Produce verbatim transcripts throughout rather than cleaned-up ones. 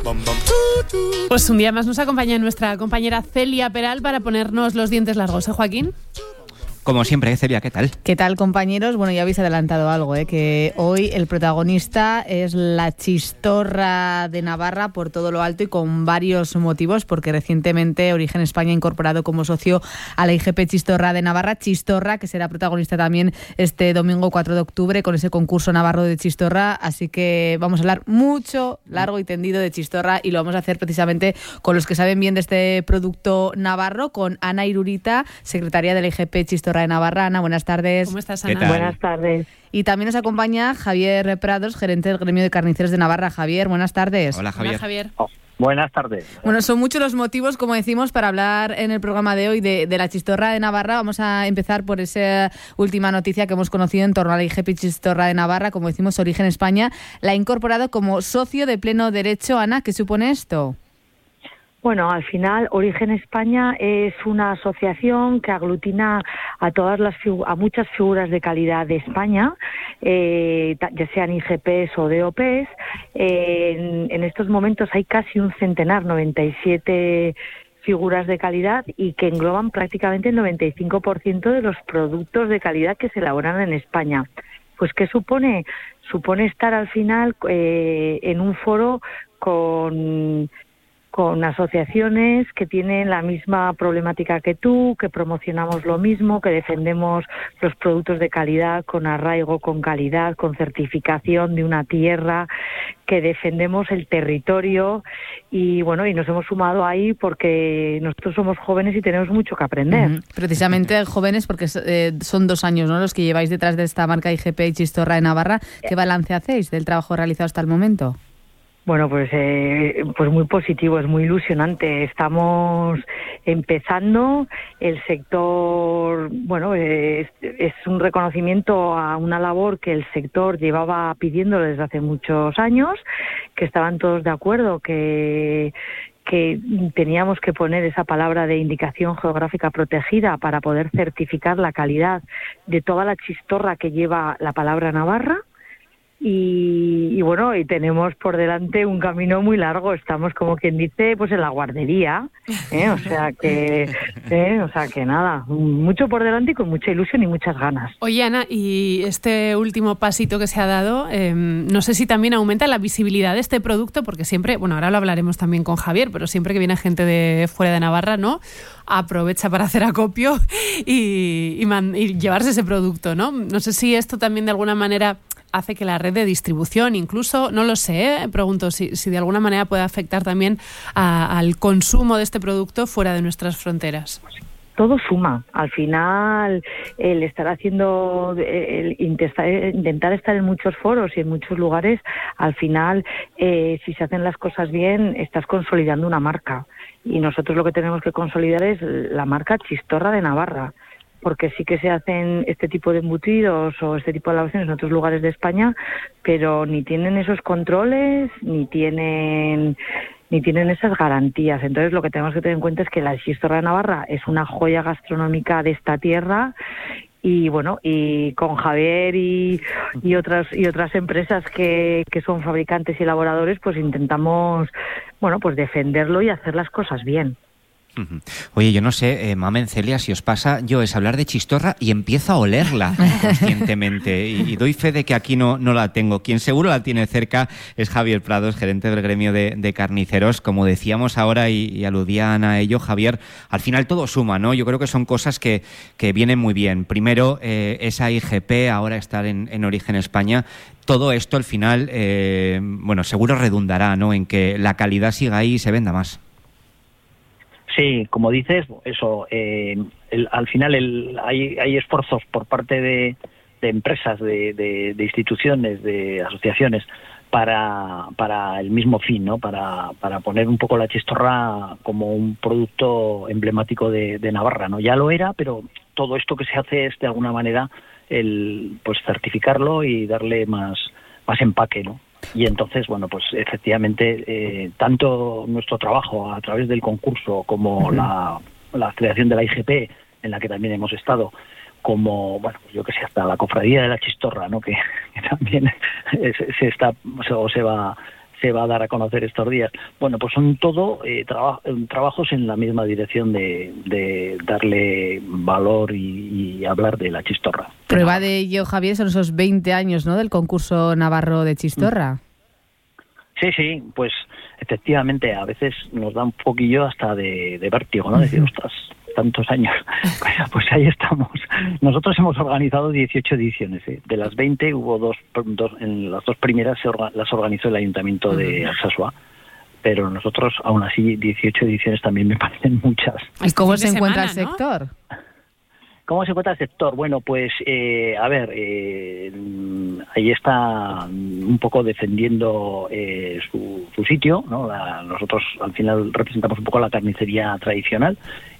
Pues un día más nos acompaña nuestra compañera Celia Peral para ponernos los dientes largos, ¿eh, Joaquín? Como siempre, Celia, ¿qué tal? ¿Qué tal, compañeros? Bueno, ya habéis adelantado algo, ¿eh? Que hoy el protagonista es la Chistorra de Navarra por todo lo alto y con varios motivos, porque recientemente Origen España ha incorporado como socio a la I G P Chistorra de Navarra, Chistorra, que será protagonista también este domingo cuatro de octubre con ese concurso navarro de Chistorra, así que vamos a hablar mucho, largo y tendido de Chistorra y lo vamos a hacer precisamente con los que saben bien de este producto navarro, con Ana Irurita, secretaria de la I G P Chistorra de Navarra. Ana, buenas tardes. ¿Cómo estás, Ana? Buenas tardes. Y también nos acompaña Javier Prados, gerente del Gremio de Carniceros de Navarra. Javier, buenas tardes. Hola, Javier. Hola, Javier. Oh, buenas tardes. Bueno, son muchos los motivos, como decimos, para hablar en el programa de hoy de, de la Chistorra de Navarra. Vamos a empezar por esa última noticia que hemos conocido en torno a la I G P Chistorra de Navarra. Como decimos, Origen España la ha incorporado como socio de pleno derecho. Ana, ¿qué supone esto? Bueno, al final Origen España es una asociación que aglutina a todas las a muchas figuras de calidad de España, eh, ya sean I G Ps o D O Ps. Eh, en, en estos momentos hay casi un centenar, noventa y siete figuras de calidad y que engloban prácticamente el noventa y cinco por ciento de los productos de calidad que se elaboran en España. Pues ¿qué supone? Supone estar al final eh, en un foro con con asociaciones que tienen la misma problemática que tú, que promocionamos lo mismo, que defendemos los productos de calidad con arraigo, con calidad, con certificación de una tierra, que defendemos el territorio y bueno, y nos hemos sumado ahí porque nosotros somos jóvenes y tenemos mucho que aprender. Uh-huh. Precisamente jóvenes, porque eh, son dos años, ¿no?, los que lleváis detrás de esta marca I G P y Chistorra de Navarra. ¿Qué balance hacéis del trabajo realizado hasta el momento? Bueno, pues eh, pues muy positivo, es muy ilusionante. Estamos empezando, el sector, bueno, es, es un reconocimiento a una labor que el sector llevaba pidiendo desde hace muchos años, que estaban todos de acuerdo que que teníamos que poner esa palabra de indicación geográfica protegida para poder certificar la calidad de toda la chistorra que lleva la palabra Navarra. Y, y bueno, y tenemos por delante un camino muy largo. Estamos, como quien dice, pues en la guardería, ¿eh? O sea que, ¿eh? o sea que nada, mucho por delante y con mucha ilusión y muchas ganas. Oye, Ana, y este último pasito que se ha dado, eh, no sé si también aumenta la visibilidad de este producto, porque siempre, bueno, ahora lo hablaremos también con Javier, pero siempre que viene gente de fuera de Navarra, ¿no?, aprovecha para hacer acopio y, y, man, y llevarse ese producto, ¿no? No sé si esto también de alguna manera hace que la red de distribución, incluso, no lo sé, ¿eh? pregunto si, si de alguna manera puede afectar también a, al consumo de este producto fuera de nuestras fronteras. Todo suma. Al final, el estar haciendo, el intentar, intentar estar en muchos foros y en muchos lugares, al final, eh, si se hacen las cosas bien, estás consolidando una marca. Y nosotros lo que tenemos que consolidar es la marca Chistorra de Navarra, porque sí que se hacen este tipo de embutidos o este tipo de elaboraciones en otros lugares de España, pero ni tienen esos controles, ni tienen ni tienen esas garantías. Entonces lo que tenemos que tener en cuenta es que la Chistorra de Navarra es una joya gastronómica de esta tierra. Y bueno, y con Javier y, y otras y otras empresas que, que son fabricantes y elaboradores, pues intentamos, bueno, pues defenderlo y hacer las cosas bien. Oye, yo no sé, eh, Mamen, Celia, si os pasa, yo es hablar de chistorra y empiezo a olerla conscientemente y, y doy fe de que aquí no, no la tengo. Quien seguro la tiene cerca es Javier Prados, gerente del Gremio de, de Carniceros. Como decíamos ahora y, y aludían a ello, Javier, al final todo suma, ¿no? Yo creo que son cosas que, que vienen muy bien. Primero, eh, esa I G P, ahora estar en, en Origen España. Todo esto al final, eh, bueno, seguro redundará, ¿no?, en que la calidad siga ahí y se venda más. Sí, como dices, eso, eh, el, al final el, hay, hay esfuerzos por parte de, de empresas, de, de, de instituciones, de asociaciones para, para el mismo fin, ¿no? Para, para poner un poco la chistorra como un producto emblemático de, de Navarra, ¿no? Ya lo era, pero todo esto que se hace es de alguna manera el pues certificarlo y darle más, más empaque, ¿no? Y entonces, bueno, pues efectivamente, eh, tanto nuestro trabajo a través del concurso como uh-huh. la, la creación de la I G P, en la que también hemos estado, como, bueno, pues yo que sé, hasta la cofradía de la Chistorra, ¿no?, que, que también se, se está o se va se va a dar a conocer estos días. Bueno, pues son todo eh, traba- trabajos en la misma dirección de, de darle valor y, y hablar de la chistorra. Prueba de ello, Javier, son esos veinte años, ¿no?, del concurso navarro de chistorra. Sí, sí, pues efectivamente a veces nos da un poquillo hasta de, de vértigo, ¿no? Decir, ostras, tantos años. Bueno, pues ahí estamos. Nosotros hemos organizado dieciocho ediciones. ¿eh? De las veinte hubo dos, dos en las dos primeras se orga, las organizó el Ayuntamiento de Alsasua. Pero nosotros, aún así, dieciocho ediciones también me parecen muchas. ¿Y cómo se semana, encuentra el ¿no? sector? ¿Cómo se encuentra el sector? Bueno, pues, eh, a ver, eh, ahí está un poco defendiendo eh, su, su sitio, ¿no? La, nosotros, al final, representamos un poco la carnicería tradicional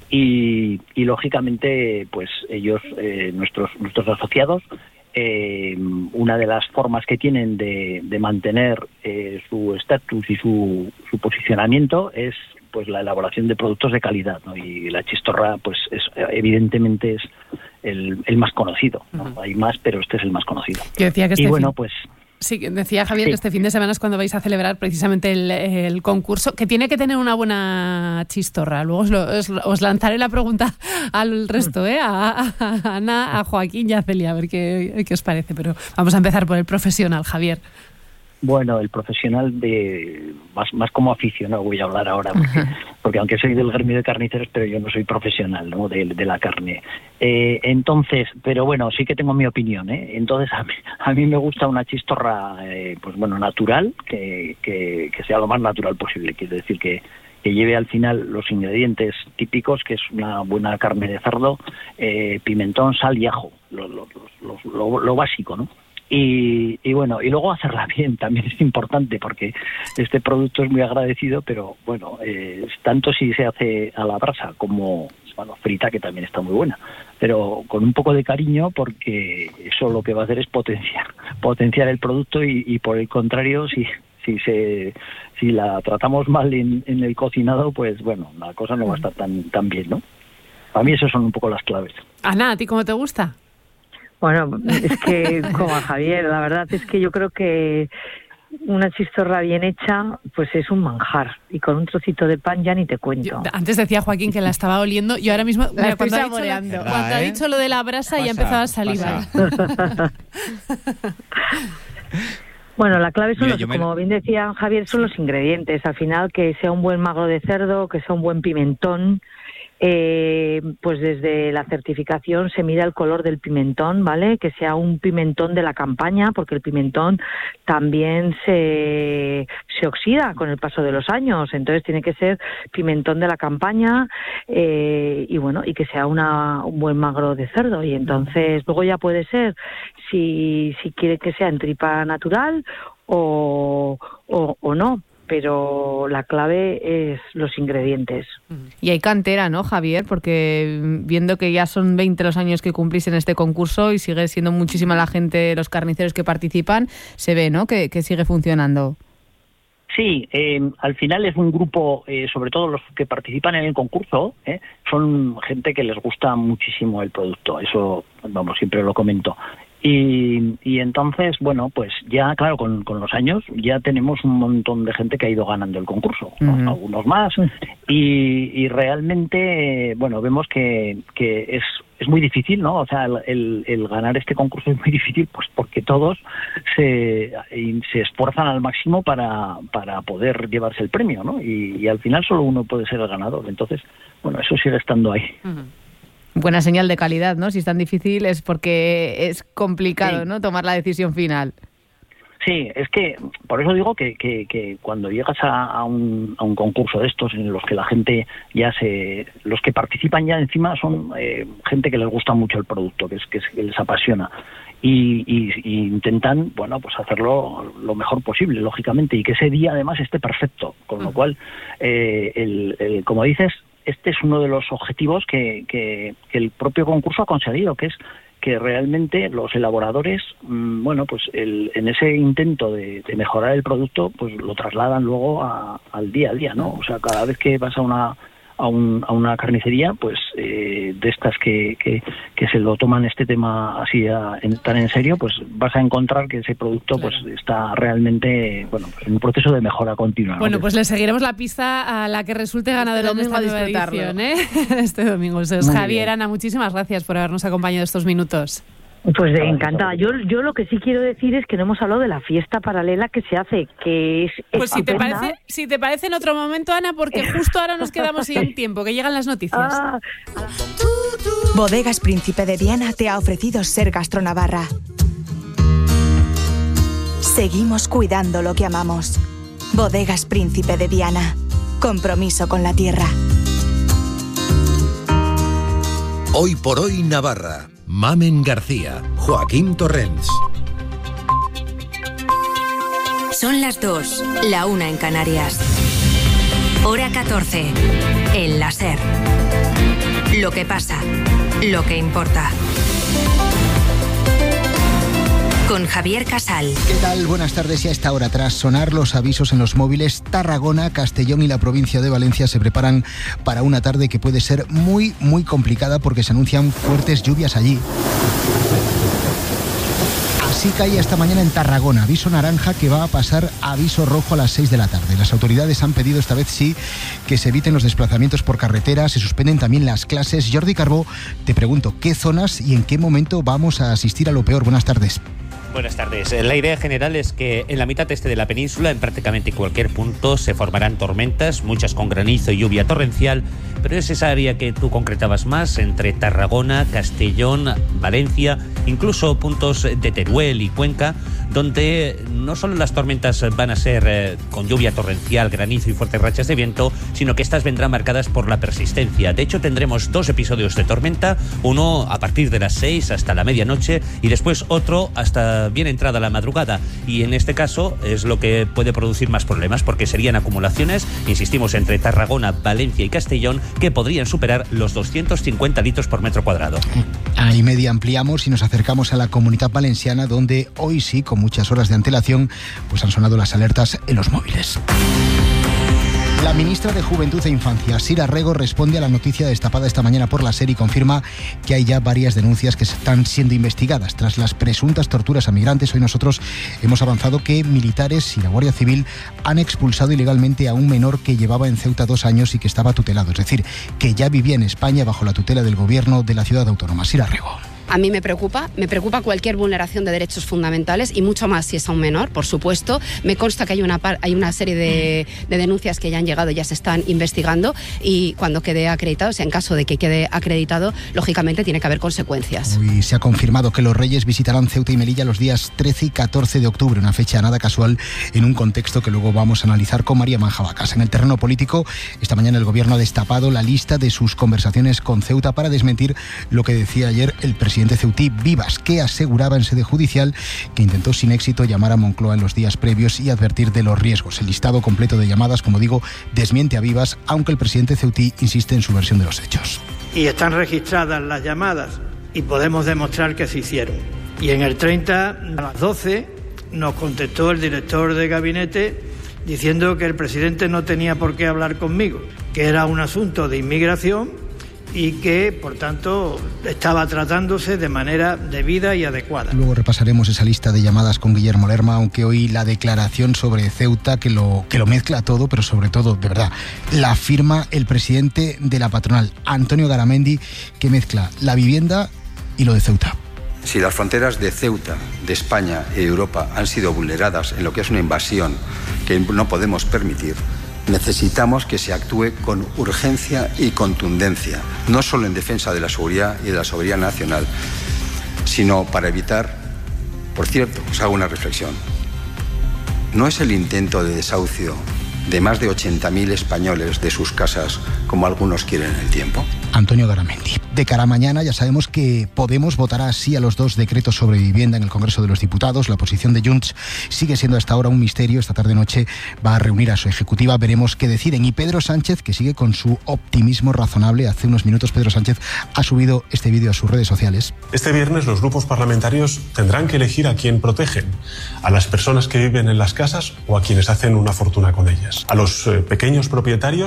y, y lógicamente, pues, ellos, eh, nuestros, nuestros asociados, eh, una de las formas que tienen de, de mantener eh, su estatus y su, su posicionamiento es pues la elaboración de productos de calidad, ¿no? Y la chistorra, pues es, evidentemente es el, el más conocido, ¿no? Uh-huh. Hay más, pero este es el más conocido. Yo decía que este y bueno, fin... pues... Sí, decía Javier sí. que este fin de semana es cuando vais a celebrar precisamente el, el concurso, que tiene que tener una buena chistorra. Luego os, lo, os, os lanzaré la pregunta al resto, ¿eh? A, a Ana, a Joaquín y a Celia, a ver qué, qué os parece. Pero vamos a empezar por el profesional, Javier. Bueno, el profesional de más más como aficionado voy a hablar ahora, porque, porque aunque soy del gremio de carniceros, pero yo no soy profesional, ¿no?, de, de la carne. Eh, entonces, pero bueno, sí que tengo mi opinión, ¿eh? Entonces, a mí, a mí me gusta una chistorra, eh, pues bueno, natural, que, que, que sea lo más natural posible, quiere decir que que lleve al final los ingredientes típicos, que es una buena carne de cerdo, eh, pimentón, sal y ajo, lo, lo, lo, lo, lo básico, ¿no? Y, y bueno, y luego hacerla bien también es importante, porque este producto es muy agradecido, pero bueno, eh, tanto si se hace a la brasa como, bueno, frita, que también está muy buena, pero con un poco de cariño, porque eso lo que va a hacer es potenciar, potenciar el producto y, y por el contrario, si si se si la tratamos mal en, en el cocinado, pues bueno, la cosa no va a estar tan tan bien, ¿no? Para mí esas son un poco las claves. Ana, ¿a ti cómo te gusta? Bueno, es que como a Javier, la verdad es que yo creo que una chistorra bien hecha pues es un manjar, y con un trocito de pan ya ni te cuento. Yo, antes decía Joaquín que la estaba oliendo, yo ahora mismo la mira, cuando, ha estoy dicho, saboreando. cuando ha ¿eh? dicho lo de la brasa Pasa, ya empezaba a salivar. Bueno, la clave son Mira, los, yo me- como bien decía Javier, son los ingredientes. Al final, que sea un buen magro de cerdo, que sea un buen pimentón. Eh, pues desde la certificación se mira el color del pimentón, ¿vale? Que sea un pimentón de la campaña, porque el pimentón también se, se oxida con el paso de los años, entonces tiene que ser pimentón de la campaña, eh, y bueno, y que sea una, un buen magro de cerdo. Y entonces luego ya puede ser si, si quiere que sea en tripa natural o, o, o no. Pero la clave es los ingredientes. Y hay cantera, ¿no, Javier? Porque viendo que ya son veinte los años que cumplís en este concurso y sigue siendo muchísima la gente, los carniceros que participan, se ve, ¿no?, que, que sigue funcionando. Sí, eh, al final es un grupo, eh, sobre todo los que participan en el concurso, eh, son gente que les gusta muchísimo el producto, eso, vamos, siempre lo comento. Y, y entonces, bueno, pues ya, claro, con, con los años ya tenemos un montón de gente que ha ido ganando el concurso, ¿no? Uh-huh. Algunos más, y, y realmente, bueno, vemos que, que es, es muy difícil, ¿no? O sea, el, el, el ganar este concurso es muy difícil, pues porque todos se, se esfuerzan al máximo para, para poder llevarse el premio, ¿no? Y, y al final solo uno puede ser el ganador, entonces, bueno, eso sigue estando ahí. Uh-huh. Buena señal de calidad, ¿no? Si es tan difícil es porque es complicado, Sí. ¿no?, tomar la decisión final. Sí, es que por eso digo que, que, que cuando llegas a, a, un, a un concurso de estos en los que la gente ya se... Los que participan ya encima son eh, gente que les gusta mucho el producto, que, es, que, es, que les apasiona. Y, y, y intentan, bueno, pues hacerlo lo mejor posible, lógicamente, y que ese día además esté perfecto. Con lo cual, eh, el, el, como dices, este es uno de los objetivos que, que, que el propio concurso ha conseguido, que es que realmente los elaboradores, mmm, bueno, pues el, en ese intento de, de mejorar el producto, pues lo trasladan luego a, al día a día, ¿no? O sea, cada vez que vas a una a, un, a una carnicería, pues eh, de estas que, que, que se lo toman este tema así a, en, tan en serio, pues vas a encontrar que ese producto claro. pues está realmente bueno pues en un proceso de mejora continua. Bueno, ¿no? pues le seguiremos la pista a la que resulte ganadora este de esta nueva edición, ¿eh? Este domingo. Pues, Javier, Ana, muchísimas gracias por habernos acompañado estos minutos. Pues encantada. Yo, yo lo que sí quiero decir es que no hemos hablado de la fiesta paralela que se hace, que es Pues si te parece, si te parece en otro momento, Ana, porque justo ahora nos quedamos sin tiempo, que llegan las noticias. Ah. Bodegas Príncipe de Viana te ha ofrecido Ser Gastronavarra. Seguimos cuidando lo que amamos. Bodegas Príncipe de Viana. Compromiso con la tierra. Hoy por hoy Navarra. Mamen García, Joaquín Torrents. Son las dos, la una en Canarias. Hora catorce, en la SER. Lo que pasa, lo que importa. Con Javier Casal. ¿Qué tal? Buenas tardes. Y a esta hora, tras sonar los avisos en los móviles, Tarragona, Castellón y la provincia de Valencia se preparan para una tarde que puede ser muy, muy complicada porque se anuncian fuertes lluvias allí. Así cae esta mañana en Tarragona, aviso naranja que va a pasar a aviso rojo a las seis de la tarde. Las autoridades han pedido esta vez sí que se eviten los desplazamientos por carretera, se suspenden también las clases. Jordi Carbó, te pregunto, ¿qué zonas y en qué momento vamos a asistir a lo peor? Buenas tardes. Buenas tardes. La idea general es que en la mitad este de la península, en prácticamente cualquier punto, se formarán tormentas, muchas con granizo y lluvia torrencial, pero es esa área que tú concretabas más, entre Tarragona, Castellón, Valencia, incluso puntos de Teruel y Cuenca, donde no solo las tormentas van a ser eh, con lluvia torrencial, granizo y fuertes rachas de viento, sino que estas vendrán marcadas por la persistencia. De hecho, tendremos dos episodios de tormenta, uno a partir de las seis hasta la medianoche y después otro hasta bien entrada la madrugada, y en este caso es lo que puede producir más problemas porque serían acumulaciones, insistimos, entre Tarragona, Valencia y Castellón que podrían superar los doscientos cincuenta litros por metro cuadrado. Ahí media ampliamos y nos acercamos a la Comunidad Valenciana, donde hoy sí, con muchas horas de antelación, pues han sonado las alertas en los móviles. La ministra de Juventud e Infancia, Sira Rego, responde a la noticia destapada esta mañana por la SER y confirma que hay ya varias denuncias que están siendo investigadas. Tras las presuntas torturas a migrantes, hoy nosotros hemos avanzado que militares y la Guardia Civil han expulsado ilegalmente a un menor que llevaba en Ceuta dos años y que estaba tutelado. Es decir, que ya vivía en España bajo la tutela del gobierno de la ciudad autónoma. Sira Rego. A mí me preocupa, me preocupa cualquier vulneración de derechos fundamentales y mucho más si es a un menor, por supuesto. Me consta que hay una, par, hay una serie de, de denuncias que ya han llegado y ya se están investigando, y cuando quede acreditado, o sea, en caso de que quede acreditado, lógicamente tiene que haber consecuencias. Hoy se ha confirmado que los Reyes visitarán Ceuta y Melilla los días trece y catorce de octubre, una fecha nada casual en un contexto que luego vamos a analizar con María Manjabacas. En el terreno político, esta mañana el gobierno ha destapado la lista de sus conversaciones con Ceuta para desmentir lo que decía ayer el presidente ceutí Vivas, que aseguraba en sede judicial que intentó sin éxito llamar a Moncloa en los días previos y advertir de los riesgos. El listado completo de llamadas, como digo, desmiente a Vivas, aunque el presidente ceutí insiste en su versión de los hechos. Y están registradas las llamadas y podemos demostrar que se hicieron. Y en el treinta, a las doce, nos contestó el director de gabinete diciendo que el presidente no tenía por qué hablar conmigo, que era un asunto de inmigración y que, por tanto, estaba tratándose de manera debida y adecuada. Luego repasaremos esa lista de llamadas con Guillermo Lerma, aunque hoy la declaración sobre Ceuta, que lo, que lo mezcla todo, pero sobre todo, de verdad, la firma el presidente de la patronal, Antonio Garamendi, que mezcla la vivienda y lo de Ceuta. Si las fronteras de Ceuta, de España y de Europa han sido vulneradas en lo que es una invasión que no podemos permitir, necesitamos que se actúe con urgencia y contundencia, no solo en defensa de la seguridad y de la soberanía nacional, sino para evitar, por cierto, os hago una reflexión, no es el intento de desahucio de más de ochenta mil españoles de sus casas, como algunos quieren en el tiempo. Antonio Garamendi. De cara a mañana ya sabemos que Podemos votará sí a los dos decretos sobre vivienda en el Congreso de los Diputados. La posición de Junts sigue siendo hasta ahora un misterio. Esta tarde-noche va a reunir a su ejecutiva. Veremos qué deciden. Y Pedro Sánchez, que sigue con su optimismo razonable. Hace unos minutos Pedro Sánchez ha subido este vídeo a sus redes sociales. Este viernes los grupos parlamentarios tendrán que elegir a quién protegen. A las personas que viven en las casas o a quienes hacen una fortuna con ellas. A los eh, pequeños propietarios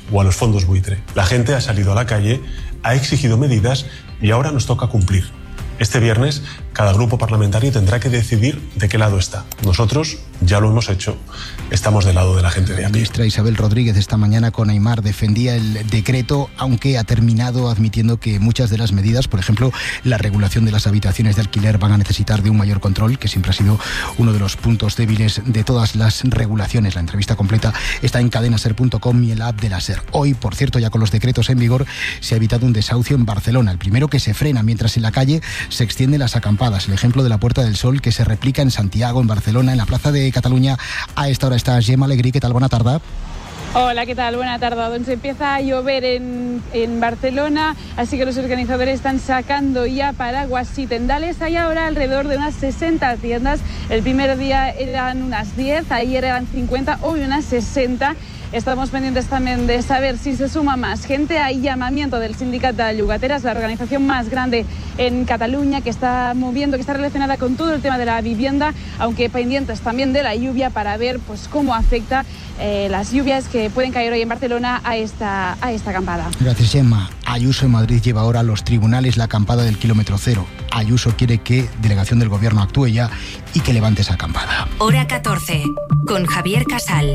o a los fondos buitre. La gente ha salido a la calle, ha exigido medidas y ahora nos toca cumplir. Este viernes, cada grupo parlamentario tendrá que decidir de qué lado está. Nosotros ya lo hemos hecho. Estamos del lado de la gente de a pie. La ministra Isabel Rodríguez esta mañana con Aimar defendía el decreto, aunque ha terminado admitiendo que muchas de las medidas, por ejemplo, la regulación de las habitaciones de alquiler, van a necesitar de un mayor control, que siempre ha sido uno de los puntos débiles de todas las regulaciones. La entrevista completa está en cadena ser punto com y en la app de la SER. Hoy, por cierto, ya con los decretos en vigor, se ha evitado un desahucio en Barcelona. El primero que se frena, mientras en la calle se extienden las acampadas. El ejemplo de la Puerta del Sol, que se replica en Santiago, en Barcelona, en la Plaza de Cataluña. A esta hora está Gemma Alegrí. ¿Qué tal? Buena tarde. Hola, ¿qué tal? Buena tarde. Donde empieza a llover en, en Barcelona, así que los organizadores están sacando ya paraguas y tendales. Hay ahora alrededor de unas sesenta tiendas. El primer día eran unas diez, ayer eran cincuenta, hoy unas sesenta. Estamos pendientes también de saber si se suma más gente. Hay llamamiento del Sindicato de Llogateras, la organización más grande en Cataluña, que está moviendo, que está relacionada con todo el tema de la vivienda, aunque pendientes también de la lluvia para ver pues cómo afecta eh, las lluvias que pueden caer hoy en Barcelona a esta, a esta acampada. Gracias, Gemma. Ayuso en Madrid lleva ahora a los tribunales la acampada del kilómetro cero. Ayuso quiere que delegación del gobierno actúe ya y que levante esa acampada. Hora catorce, con Javier Casal.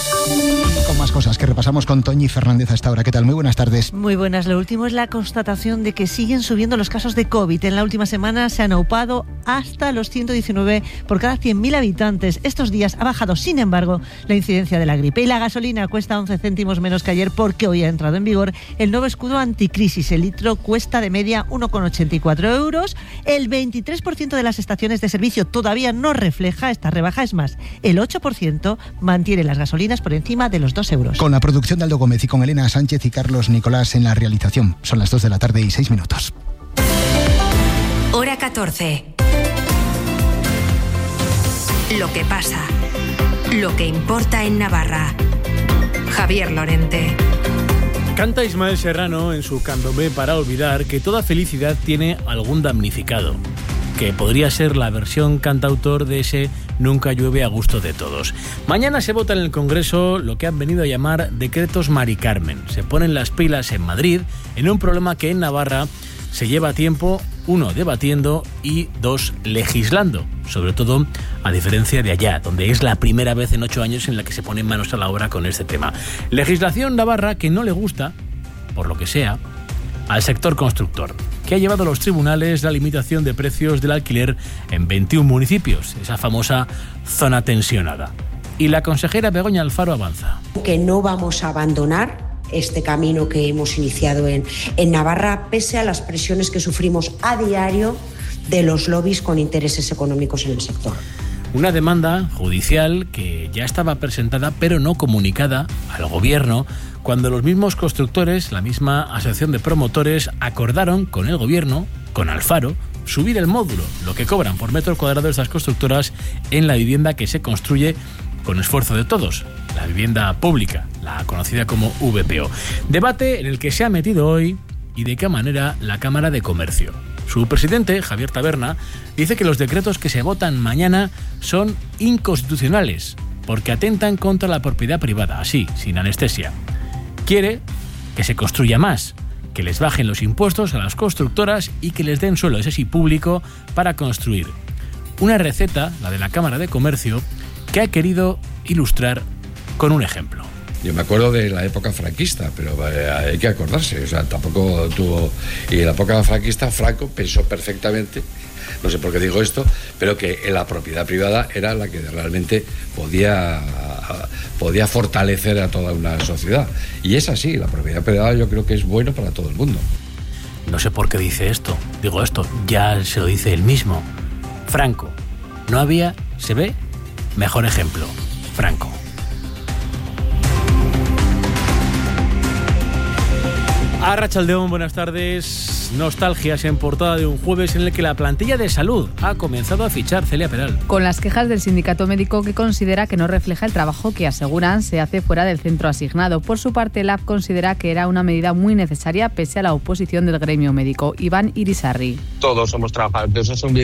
Con más cosas que repasamos con Toñi Fernández a esta hora. ¿Qué tal? Muy buenas tardes. Muy buenas. Lo último es la constatación de que siguen subiendo los casos de COVID. En la última semana se han aupado hasta los ciento diecinueve por cada cien mil habitantes. Estos días ha bajado, sin embargo, la incidencia de la gripe. Y la gasolina cuesta once céntimos menos que ayer porque hoy ha entrado en vigor el nuevo escudo anticrisis. El litro cuesta de media uno coma ochenta y cuatro euros. El veintitrés por ciento de las estaciones de servicio todavía no refleja esta rebaja. Es más, el ocho por ciento mantiene las gasolinas por encima de los dos euros. Con la producción de Aldo Gómez y con Elena Sánchez y Carlos Nicolás en la realización. Son las dos de la tarde y seis minutos. Hora catorce. Lo que pasa. Lo que importa en Navarra. Javier Lorente. Canta Ismael Serrano en su candombe para olvidar que toda felicidad tiene algún damnificado, que podría ser la versión cantautor de ese Nunca llueve a gusto de todos. Mañana se vota en el Congreso lo que han venido a llamar decretos Mari Carmen. Se ponen las pilas en Madrid en un problema que en Navarra se lleva tiempo, uno, debatiendo y dos, legislando. Sobre todo a diferencia de allá, donde es la primera vez en ocho años en la que se ponen manos a la obra con este tema. Legislación navarra que no le gusta, por lo que sea, al sector constructor, que ha llevado a los tribunales la limitación de precios del alquiler en veintiún municipios, esa famosa zona tensionada. Y la consejera Begoña Alfaro avanza. Que no vamos a abandonar este camino que hemos iniciado en, en Navarra, pese a las presiones que sufrimos a diario de los lobbies con intereses económicos en el sector. Una demanda judicial que ya estaba presentada pero no comunicada al gobierno cuando los mismos constructores, la misma asociación de promotores, acordaron con el gobierno, con Alfaro, subir el módulo, lo que cobran por metro cuadrado estas constructoras en la vivienda que se construye con esfuerzo de todos, la vivienda pública, la conocida como V P O. Debate en el que se ha metido hoy y de qué manera la Cámara de Comercio. Su presidente, Javier Taberna, dice que los decretos que se votan mañana son inconstitucionales porque atentan contra la propiedad privada, así, sin anestesia. Quiere que se construya más, que les bajen los impuestos a las constructoras y que les den suelo, ese sí, público, para construir. Una receta, la de la Cámara de Comercio, que ha querido ilustrar con un ejemplo. Yo me acuerdo de la época franquista, pero hay que acordarse, o sea, tampoco tuvo... Y en la época franquista, Franco pensó perfectamente, no sé por qué digo esto, pero que la propiedad privada era la que realmente podía, podía fortalecer a toda una sociedad. Y es así, la propiedad privada yo creo que es bueno para todo el mundo. No sé por qué dice esto, digo esto, ya se lo dice él mismo. Franco, no había, se ve, mejor ejemplo, Franco. Arratsaldeon, buenas tardes. Nostalgias en portada de un jueves en el que la plantilla de salud ha comenzado a fichar. Celia Peral. Con las quejas del sindicato médico que considera que no refleja el trabajo que aseguran se hace fuera del centro asignado. Por su parte, el A P considera que era una medida muy necesaria pese a la oposición del gremio médico. Iván Irisarri. Todos somos trabajadores de Osasunbidea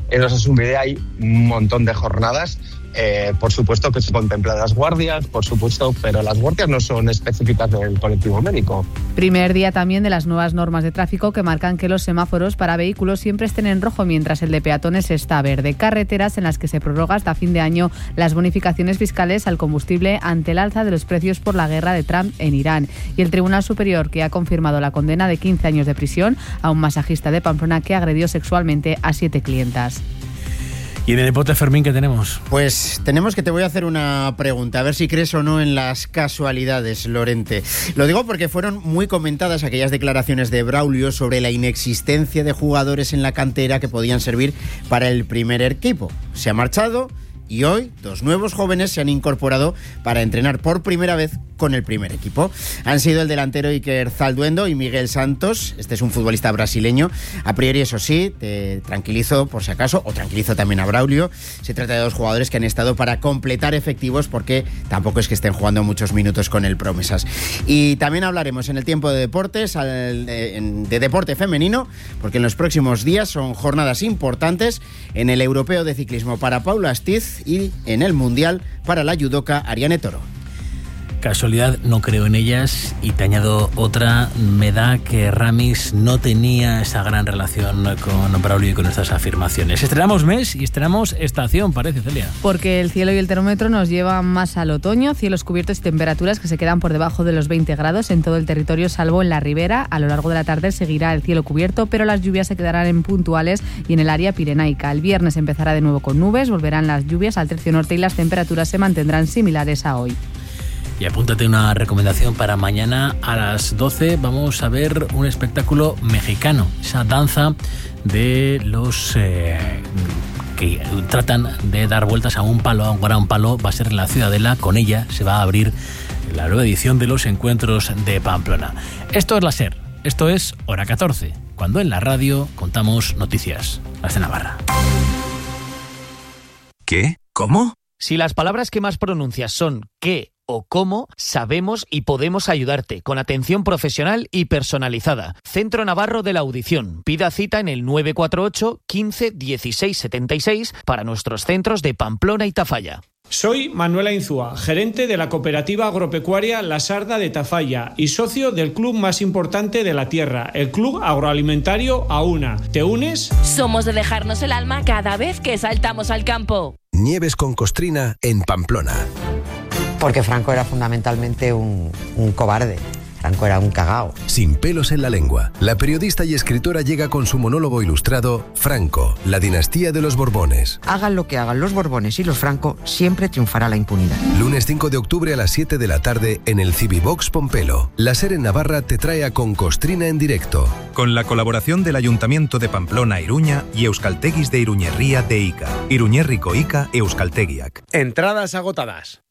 En Osasunbide hay un montón de jornadas. Eh, por supuesto que se contemplan las guardias, por supuesto, pero las guardias no son específicas del colectivo médico. Primer día también de las nuevas normas de tráfico que marcan que los semáforos para vehículos siempre estén en rojo mientras el de peatones está verde. Carreteras en las que se prorroga hasta fin de año las bonificaciones fiscales al combustible ante el alza de los precios por la guerra de Trump en Irán. Y el Tribunal Superior que ha confirmado la condena de quince años de prisión a un masajista de Pamplona que agredió sexualmente a siete clientas. ¿Y en el deporte, Fermín, qué tenemos? Pues tenemos que te voy a hacer una pregunta, a ver si crees o no en las casualidades, Lorente. Lo digo porque fueron muy comentadas aquellas declaraciones de Braulio sobre la inexistencia de jugadores en la cantera que podían servir para el primer equipo. Se ha marchado y hoy dos nuevos jóvenes se han incorporado para entrenar por primera vez con el primer equipo. Han sido el delantero Iker Zalduendo y Miguel Santos. Este es un futbolista brasileño. A priori, eso sí, te tranquilizo por si acaso, o tranquilizo también a Braulio. Se trata de dos jugadores que han estado para completar efectivos porque tampoco es que estén jugando muchos minutos con el Promesas. Y también hablaremos en el tiempo de deportes, al, de, de deporte femenino, porque en los próximos días son jornadas importantes en el Europeo de Ciclismo para Paula Astiz y en el Mundial para la judoka Ariane Toro. Casualidad, no creo en ellas, y te añado otra, me da que Ramis no tenía esa gran relación con Braulio y con estas afirmaciones. Estrenamos mes y estrenamos estación, parece, Celia. Porque el cielo y el termómetro nos llevan más al otoño, cielos cubiertos y temperaturas que se quedan por debajo de los veinte grados en todo el territorio, salvo en la ribera. A lo largo de la tarde seguirá el cielo cubierto, pero las lluvias se quedarán en puntuales y en el área pirenaica. El viernes empezará de nuevo con nubes, volverán las lluvias al tercio norte y las temperaturas se mantendrán similares a hoy. Y apúntate una recomendación para mañana a las doce. Vamos a ver un espectáculo mexicano, esa danza de los eh, que tratan de dar vueltas a un palo, a un gran palo. Va a ser en la Ciudadela. Con ella se va a abrir la nueva edición de los Encuentros de Pamplona. Esto es la SER, esto es Hora catorce, cuando en la radio contamos noticias. Las de Navarra. ¿Qué? ¿Cómo? Si las palabras que más pronuncias son qué o cómo, sabemos y podemos ayudarte con atención profesional y personalizada. Centro Navarro de la Audición. Pida cita en el nueve cuatro ocho, quince, dieciséis, setenta y seis para nuestros centros de Pamplona y Tafalla. Soy Manuela Inzúa, gerente de la cooperativa agropecuaria La Sarda de Tafalla y socio del club más importante de la tierra, el Club Agroalimentario AUNA. ¿Te unes? Somos de dejarnos el alma cada vez que saltamos al campo. Nieves con Costrina en Pamplona. Porque Franco era fundamentalmente un, un cobarde. Franco era un cagao. Sin pelos en la lengua, la periodista y escritora llega con su monólogo ilustrado Franco, la dinastía de los Borbones. Hagan lo que hagan los Borbones y los Franco, siempre triunfará la impunidad. Lunes cinco de octubre a las siete de la tarde en el Civivox Pompelo. La SER en Navarra te trae a Con Costrina en directo. Con la colaboración del Ayuntamiento de Pamplona Iruña y Euskalteguis de Iruñerría de Ica. Iruñerriko Ica Euskaltegiak. Entradas agotadas.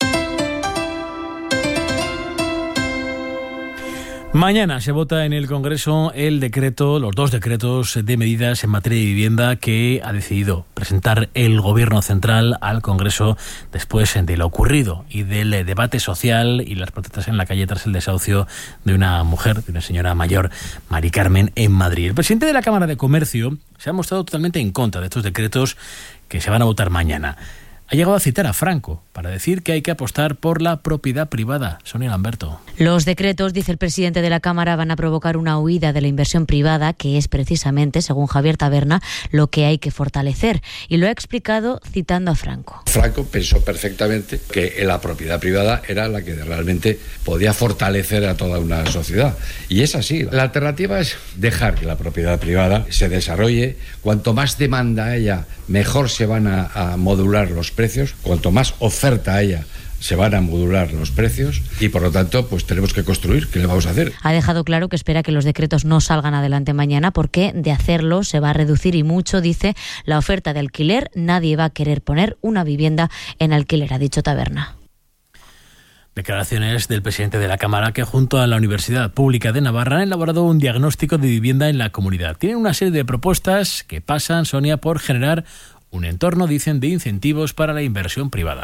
Mañana se vota en el Congreso el decreto, los dos decretos de medidas en materia de vivienda que ha decidido presentar el Gobierno Central al Congreso después de lo ocurrido y del debate social y las protestas en la calle tras el desahucio de una mujer, de una señora mayor, Mari Carmen, en Madrid. El presidente de la Cámara de Comercio se ha mostrado totalmente en contra de estos decretos que se van a votar mañana. Ha llegado a citar a Franco para decir que hay que apostar por la propiedad privada. Sonia Lamberto. Los decretos, dice el presidente de la Cámara, van a provocar una huida de la inversión privada, que es precisamente, según Javier Taberna, lo que hay que fortalecer. Y lo ha explicado citando a Franco. Franco pensó perfectamente que la propiedad privada era la que realmente podía fortalecer a toda una sociedad. Y es así. La alternativa es dejar que la propiedad privada se desarrolle. Cuanto más demanda haya, mejor se van a, a modular los precios. Cuanto más oferta haya, se van a modular los precios y por lo tanto pues tenemos que construir. ¿Qué le vamos a hacer? Ha dejado claro que espera que los decretos no salgan adelante mañana porque de hacerlo se va a reducir y mucho, dice, la oferta de alquiler. Nadie va a querer poner una vivienda en alquiler, ha dicho Taberna. Declaraciones del presidente de la Cámara que junto a la Universidad Pública de Navarra han elaborado un diagnóstico de vivienda en la comunidad. Tienen una serie de propuestas que pasan, Sonia, por generar un entorno, dicen, de incentivos para la inversión privada.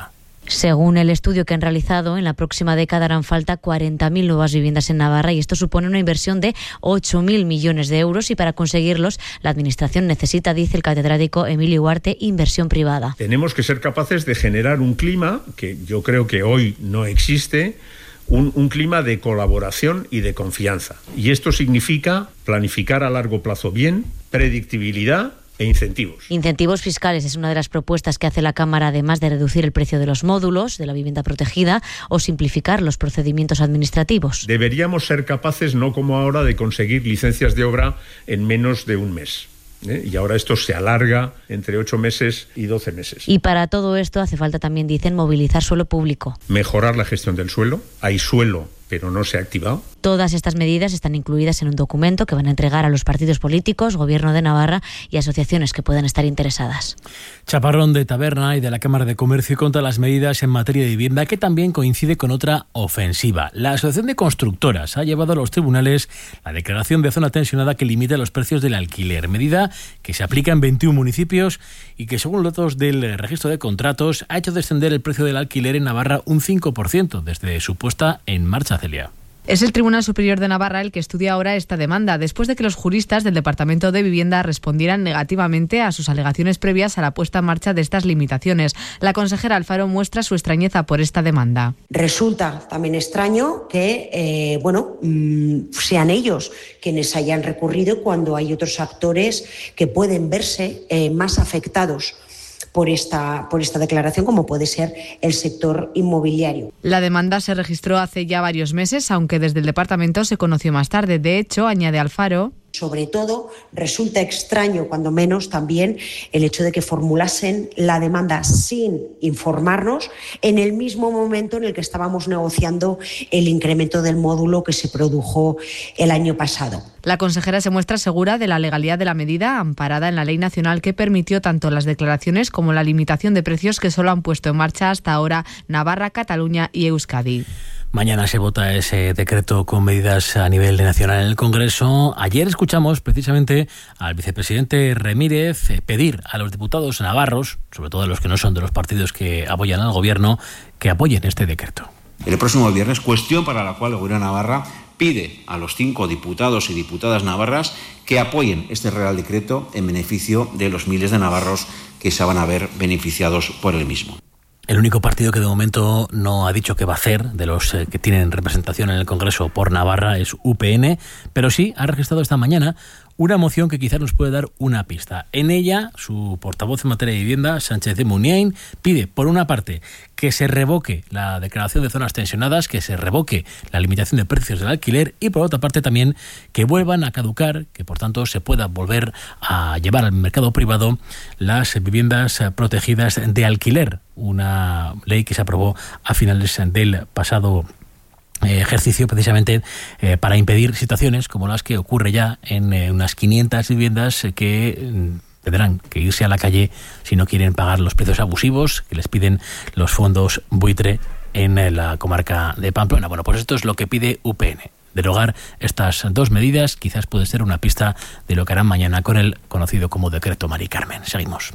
Según el estudio que han realizado, en la próxima década harán falta cuarenta mil nuevas viviendas en Navarra y esto supone una inversión de ocho mil millones de euros y para conseguirlos la Administración necesita, dice el catedrático Emilio Huarte, inversión privada. Tenemos que ser capaces de generar un clima que yo creo que hoy no existe, un, un clima de colaboración y de confianza. Y esto significa planificar a largo plazo bien, predictibilidad e incentivos. Incentivos fiscales es una de las propuestas que hace la Cámara, además de reducir el precio de los módulos de la vivienda protegida o simplificar los procedimientos administrativos. Deberíamos ser capaces, no como ahora, de conseguir licencias de obra en menos de un mes. ¿eh? Y ahora esto se alarga entre ocho meses y doce meses. Y para todo esto hace falta también, dicen, movilizar suelo público. Mejorar la gestión del suelo. Hay suelo, pero no se ha activado. Todas estas medidas están incluidas en un documento que van a entregar a los partidos políticos, Gobierno de Navarra y asociaciones que puedan estar interesadas. Chaparrón de Taberna y de la Cámara de Comercio contra las medidas en materia de vivienda, que también coincide con otra ofensiva. La Asociación de Constructoras ha llevado a los tribunales la declaración de zona tensionada que limita los precios del alquiler, medida que se aplica en veintiún municipios y que, según los datos del registro de contratos, ha hecho descender el precio del alquiler en Navarra un cinco por ciento desde su puesta en marcha, Celia. Es el Tribunal Superior de Navarra el que estudia ahora esta demanda, después de que los juristas del Departamento de Vivienda respondieran negativamente a sus alegaciones previas a la puesta en marcha de estas limitaciones. La consejera Alfaro muestra su extrañeza por esta demanda. Resulta también extraño que eh, bueno, mmm, sean ellos quienes hayan recurrido cuando hay otros actores que pueden verse eh, más afectados por esta, por esta declaración, como puede ser el sector inmobiliario. La demanda se registró hace ya varios meses, aunque desde el departamento se conoció más tarde. De hecho, añade Alfaro, sobre todo, resulta extraño, cuando menos, también el hecho de que formulasen la demanda sin informarnos en el mismo momento en el que estábamos negociando el incremento del módulo que se produjo el año pasado. La consejera se muestra segura de la legalidad de la medida, amparada en la ley nacional que permitió tanto las declaraciones como la limitación de precios que solo han puesto en marcha hasta ahora Navarra, Cataluña y Euskadi. Mañana se vota ese decreto con medidas a nivel nacional en el Congreso. Ayer escuchamos precisamente al vicepresidente Remírez pedir a los diputados navarros, sobre todo a los que no son de los partidos que apoyan al Gobierno, que apoyen este decreto. El próximo viernes, cuestión para la cual el Gobierno de Navarra pide a los cinco diputados y diputadas navarras que apoyen este Real Decreto en beneficio de los miles de navarros que se van a ver beneficiados por el mismo. El único partido que de momento no ha dicho qué va a hacer de los eh, que tienen representación en el Congreso por Navarra es U P N, pero sí ha registrado esta mañana una moción que quizás nos puede dar una pista. En ella, su portavoz en materia de vivienda, Sánchez de Muniain, pide, por una parte, que se revoque la declaración de zonas tensionadas, que se revoque la limitación de precios del alquiler y, por otra parte, también que vuelvan a caducar, que por tanto se pueda volver a llevar al mercado privado las viviendas protegidas de alquiler, una ley que se aprobó a finales del pasado ejercicio precisamente eh, para impedir situaciones como las que ocurre ya en eh, unas quinientas viviendas eh, que eh, tendrán que irse a la calle si no quieren pagar los precios abusivos que les piden los fondos buitre en eh, la comarca de Pamplona. Bueno, pues esto es lo que pide U P N. Derogar estas dos medidas quizás puede ser una pista de lo que harán mañana con el conocido como Decreto Mari Carmen. Seguimos.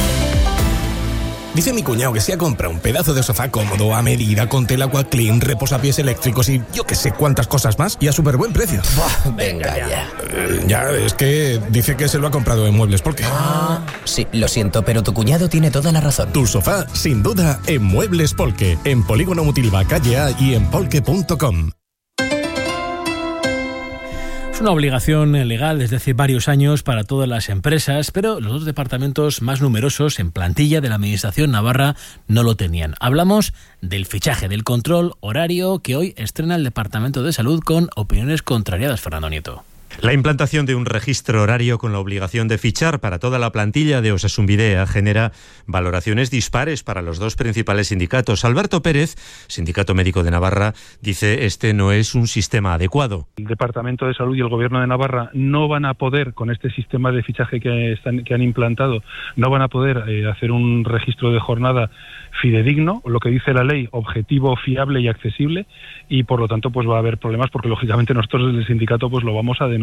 Dice mi cuñado que se ha comprado un pedazo de sofá cómodo, a medida, con tela Aquaclean, reposapiés eléctricos y yo que sé cuántas cosas más y a súper buen precio. Buah, venga ya. Eh, ya, es que dice que se lo ha comprado en Muebles Polque. Ah, sí, lo siento, pero tu cuñado tiene toda la razón. Tu sofá, sin duda, en Muebles Polque, en Polígono Mutilva, calle A y en polque punto com. Es una obligación legal desde hace varios años para todas las empresas, pero los dos departamentos más numerosos en plantilla de la Administración navarra no lo tenían. Hablamos del fichaje, del control horario que hoy estrena el Departamento de Salud con opiniones contrariadas, Fernando Nieto. La implantación de un registro horario con la obligación de fichar para toda la plantilla de Osasun Bidea genera valoraciones dispares para los dos principales sindicatos. Alberto Pérez, Sindicato Médico de Navarra, dice este no es un sistema adecuado. El Departamento de Salud y el Gobierno de Navarra no van a poder, con este sistema de fichaje que, están, que han implantado, no van a poder eh, hacer un registro de jornada fidedigno, lo que dice la ley, objetivo, fiable y accesible, y por lo tanto pues va a haber problemas porque lógicamente nosotros desde el sindicato pues lo vamos a denunciar.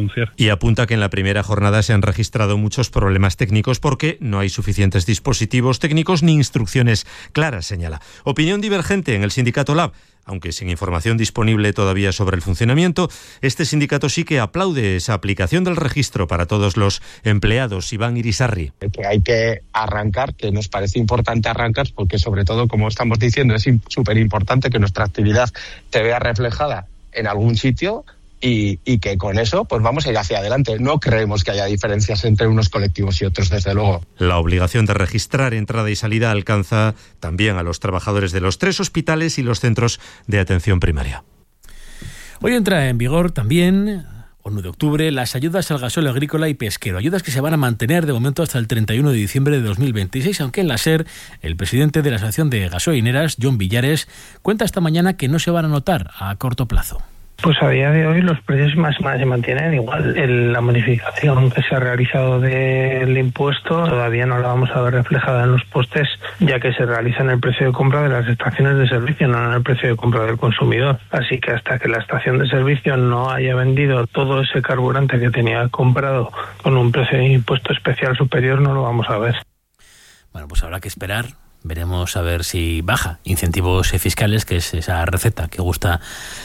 denunciar. Y apunta que en la primera jornada se han registrado muchos problemas técnicos porque no hay suficientes dispositivos técnicos ni instrucciones claras, señala. Opinión divergente en el sindicato Lab. Aunque sin información disponible todavía sobre el funcionamiento, este sindicato sí que aplaude esa aplicación del registro para todos los empleados. Iván Irisarri. Que hay que arrancar, que nos parece importante arrancar, porque sobre todo, como estamos diciendo, es súper importante que nuestra actividad se vea reflejada en algún sitio y, y que con eso pues vamos a ir hacia adelante. No creemos que haya diferencias entre unos colectivos y otros, desde luego. La obligación de registrar entrada y salida alcanza también a los trabajadores de los tres hospitales y los centros de atención primaria. Hoy entra en vigor también, uno de octubre, las ayudas al gasóleo agrícola y pesquero. Ayudas que se van a mantener de momento hasta el treinta y uno de diciembre de dos mil veintiséis, aunque en la SER, el presidente de la Asociación de Gasolineras, John Villares, cuenta esta mañana que no se van a notar a corto plazo. Pues a día de hoy los precios más, más se mantienen igual. El, la modificación que se ha realizado del impuesto todavía no la vamos a ver reflejada en los postes, ya que se realiza en el precio de compra de las estaciones de servicio, no en el precio de compra del consumidor. Así que hasta que la estación de servicio no haya vendido todo ese carburante que tenía comprado con un precio de impuesto especial superior, no lo vamos a ver. Bueno, pues habrá que esperar. Veremos a ver si baja incentivos fiscales, que es esa receta que gusta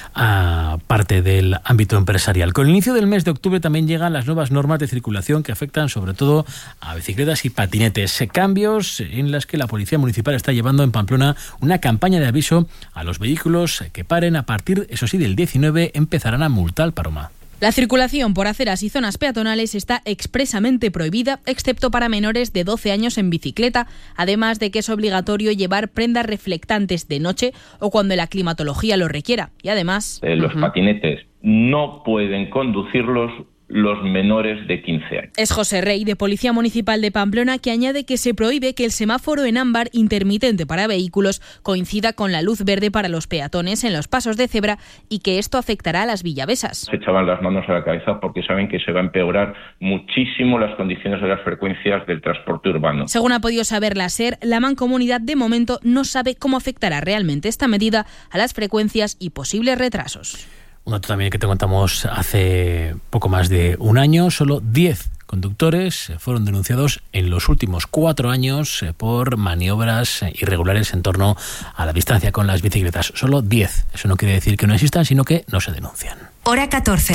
a parte del ámbito empresarial. Con el inicio del mes de octubre también llegan las nuevas normas de circulación que afectan sobre todo a bicicletas y patinetes. Cambios en las que la Policía Municipal está llevando en Pamplona una campaña de aviso a los vehículos que paren. A partir, eso sí, del diecinueve empezarán a multar, Paloma. La circulación por aceras y zonas peatonales está expresamente prohibida, excepto para menores de doce años en bicicleta, además de que es obligatorio llevar prendas reflectantes de noche o cuando la climatología lo requiera. Y además... Eh, los uh-huh. patinetes no pueden conducirlos los menores de quince años. Es José Rey, de Policía Municipal de Pamplona, que añade que se prohíbe que el semáforo en ámbar intermitente para vehículos coincida con la luz verde para los peatones en los pasos de cebra y que esto afectará a las villavesas. Se echaban las manos a la cabeza porque saben que se va a empeorar muchísimo las condiciones de las frecuencias del transporte urbano. Según ha podido saber la SER, la Mancomunidad de momento no sabe cómo afectará realmente esta medida a las frecuencias y posibles retrasos. Un dato también que te contamos hace poco más de un año, solo diez conductores fueron denunciados en los últimos cuatro años por maniobras irregulares en torno a la distancia con las bicicletas. Solo diez. Eso no quiere decir que no existan, sino que no se denuncian. Hora catorce.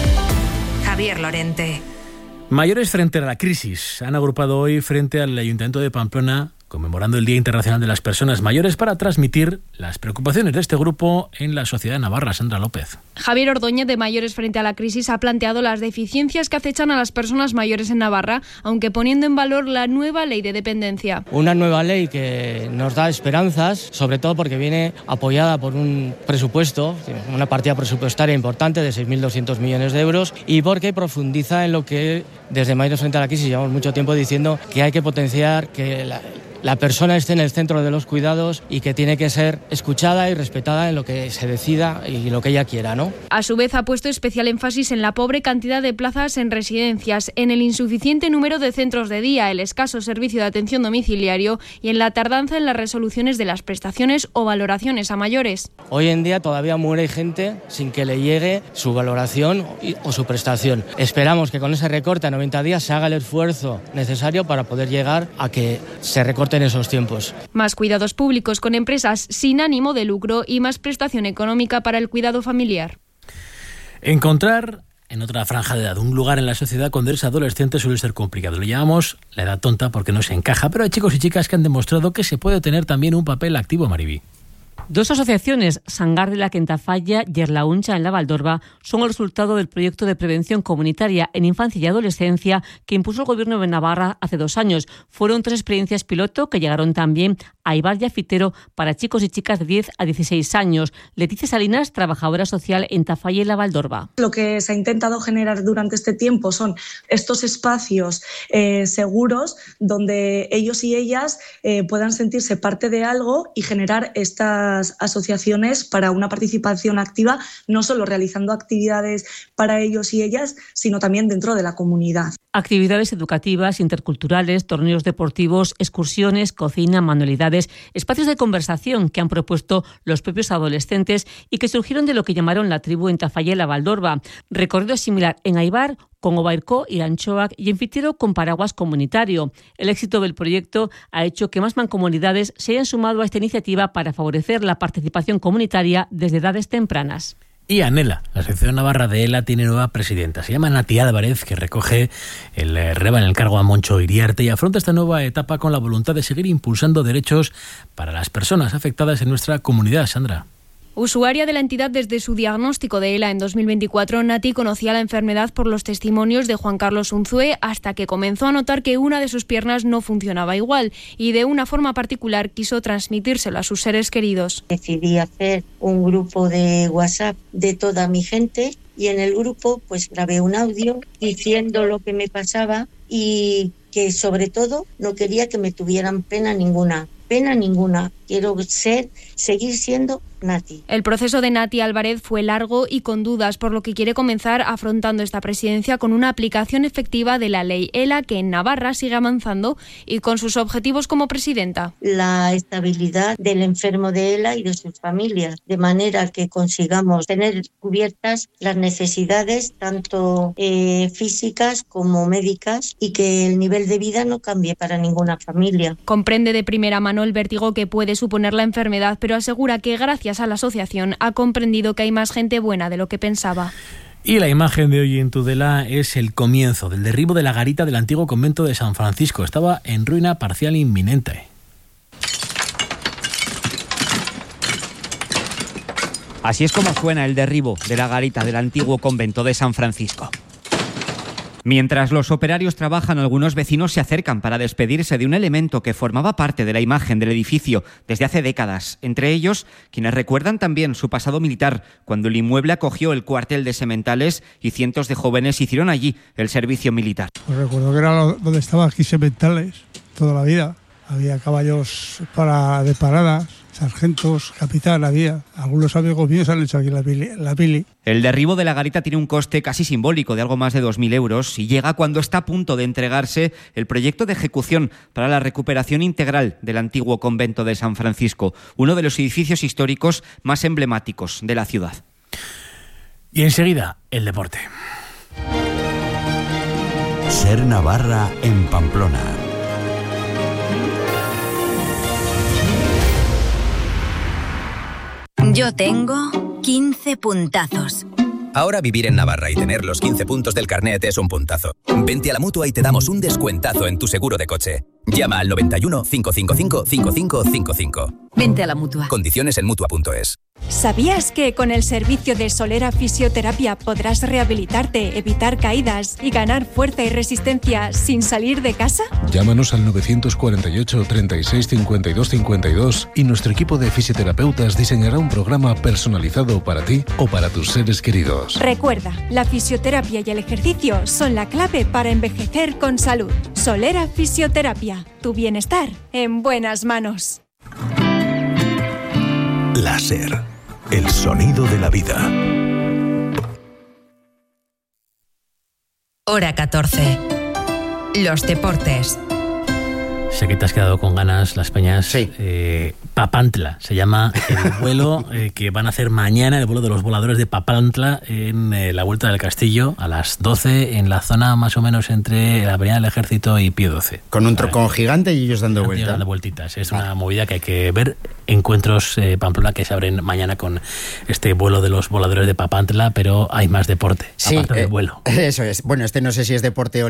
Javier Lorente. Mayores frente a la crisis. Han agrupado hoy frente al Ayuntamiento de Pamplona, conmemorando el Día Internacional de las Personas Mayores, para transmitir las preocupaciones de este grupo en la sociedad navarra. Sandra López. Javier Ordóñez, de Mayores frente a la Crisis, ha planteado las deficiencias que acechan a las personas mayores en Navarra, aunque poniendo en valor la nueva ley de dependencia. Una nueva ley que nos da esperanzas, sobre todo porque viene apoyada por un presupuesto, una partida presupuestaria importante de seis mil doscientos millones de euros, y porque profundiza en lo que desde Mayores frente a la Crisis llevamos mucho tiempo diciendo, que hay que potenciar que la La persona esté en el centro de los cuidados y que tiene que ser escuchada y respetada en lo que se decida y lo que ella quiera, ¿no? A su vez, ha puesto especial énfasis en la pobre cantidad de plazas en residencias, en el insuficiente número de centros de día, el escaso servicio de atención domiciliario y en la tardanza en las resoluciones de las prestaciones o valoraciones a mayores. Hoy en día todavía muere gente sin que le llegue su valoración o su prestación. Esperamos que con ese recorte a noventa días se haga el esfuerzo necesario para poder llegar a que se recorte en esos tiempos. Más cuidados públicos con empresas sin ánimo de lucro y más prestación económica para el cuidado familiar. Encontrar en otra franja de edad un lugar en la sociedad cuando eres adolescente suele ser complicado. Lo llamamos la edad tonta porque no se encaja, pero hay chicos y chicas que han demostrado que se puede tener también un papel activo, Maribí. Dos asociaciones, Sangar de la Quentafalla y Erlauncha en la Valdorba, son el resultado del proyecto de prevención comunitaria en infancia y adolescencia que impuso el Gobierno de Navarra hace dos años. Fueron tres experiencias piloto que llegaron también a Ibar y a Fitero para chicos y chicas de diez a dieciséis años. Leticia Salinas, trabajadora social en Tafalla y la Valdorba. Lo que se ha intentado generar durante este tiempo son estos espacios eh, seguros donde ellos y ellas eh, puedan sentirse parte de algo y generar esta estas asociaciones para una participación activa, no solo realizando actividades para ellos y ellas, sino también dentro de la comunidad. Actividades educativas, interculturales, torneos deportivos, excursiones, cocina, manualidades, espacios de conversación que han propuesto los propios adolescentes y que surgieron de lo que llamaron la tribu en Tafalla y la Valdorba. Recorrido similar en Aibar, con Obaircó y Anchoac y en Fitero con paraguas comunitario. El éxito del proyecto ha hecho que más mancomunidades se hayan sumado a esta iniciativa para favorecer la participación comunitaria desde edades tempranas. Y Anela, la sección navarra de ELA, tiene nueva presidenta. Se llama Nati Álvarez, que recoge el reba en el cargo a Moncho Iriarte y afronta esta nueva etapa con la voluntad de seguir impulsando derechos para las personas afectadas en nuestra comunidad. Sandra. Usuaria de la entidad desde su diagnóstico de ELA en dos mil veinticuatro, Nati conocía la enfermedad por los testimonios de Juan Carlos Unzué hasta que comenzó a notar que una de sus piernas no funcionaba igual y de una forma particular quiso transmitírselo a sus seres queridos. Decidí hacer un grupo de WhatsApp de toda mi gente y en el grupo pues grabé un audio diciendo lo que me pasaba y que sobre todo no quería que me tuvieran pena ninguna. Pena ninguna. Quiero ser, seguir siendo Nati. El proceso de Nati Álvarez fue largo y con dudas, por lo que quiere comenzar afrontando esta presidencia con una aplicación efectiva de la ley ELA que en Navarra sigue avanzando y con sus objetivos como presidenta. La estabilidad del enfermo de ELA y de sus familias, de manera que consigamos tener cubiertas las necesidades tanto eh, físicas como médicas y que el nivel de vida no cambie para ninguna familia. Comprende de primera mano el vértigo que puede suponer la enfermedad, pero asegura que gracias a la asociación ha comprendido que hay más gente buena de lo que pensaba. Y la imagen de hoy en Tudela es el comienzo del derribo de la garita del antiguo convento de San Francisco. Estaba en ruina parcial inminente. Así es como suena el derribo de la garita del antiguo convento de San Francisco. Mientras los operarios trabajan, algunos vecinos se acercan para despedirse de un elemento que formaba parte de la imagen del edificio desde hace décadas. Entre ellos, quienes recuerdan también su pasado militar, cuando el inmueble acogió el cuartel de Sementales y cientos de jóvenes hicieron allí el servicio militar. Pues recuerdo que era donde estaba aquí Sementales toda la vida. Había caballos para de paradas, sargentos, capitán había. Algunos amigos míos han hecho aquí la pili, la pili. El derribo de la garita tiene un coste casi simbólico de algo más de dos mil euros y llega cuando está a punto de entregarse el proyecto de ejecución para la recuperación integral del antiguo convento de San Francisco, uno de los edificios históricos más emblemáticos de la ciudad. Y enseguida, el deporte. Ser Navarra en Pamplona. Yo tengo quince puntazos. Ahora vivir en Navarra y tener los quince puntos del carnet es un puntazo. Vente a la Mutua y te damos un descuentazo en tu seguro de coche. Llama al noventa y uno, cinco cinco cinco, cinco cinco cinco cinco. Vente a la Mutua. Condiciones en Mutua punto es. ¿Sabías que con el servicio de Solera Fisioterapia podrás rehabilitarte, evitar caídas y ganar fuerza y resistencia sin salir de casa? Llámanos al novecientos cuarenta y ocho, treinta y seis, cincuenta y dos cincuenta y dos y nuestro equipo de fisioterapeutas diseñará un programa personalizado para ti o para tus seres queridos. Recuerda, la fisioterapia y el ejercicio son la clave para envejecer con salud. Solera Fisioterapia, tu bienestar en buenas manos. Láser, el sonido de la vida. Hora catorce. Los deportes. Sé que te has quedado con ganas, Las Peñas. Sí. Eh, Papantla se llama el vuelo eh, que van a hacer mañana, el vuelo de los voladores de Papantla en eh, la Vuelta del Castillo a las doce en la zona más o menos entre la Avenida del Ejército y Pío doce. Con un trocón vale. gigante y ellos dando vueltas. Dando vueltitas. Es una movida que hay que ver. Encuentros eh, Pamplona que se abren mañana con este vuelo de los voladores de Papantla, pero hay más deporte, sí, aparte eh, del vuelo. Eso es. Bueno, este no sé si es deporte o